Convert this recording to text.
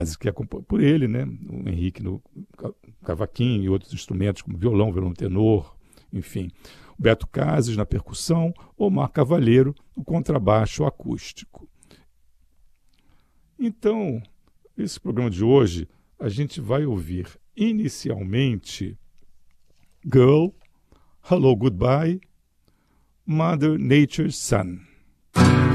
que é por ele, né? O Henrique no cavaquinho e outros instrumentos como violão, violão tenor, enfim. O Beto Casas na percussão, Omar Cavalheiro no contrabaixo acústico. Então, esse programa de hoje, a gente vai ouvir inicialmente Girl, Hello Goodbye, Mother Nature's Son.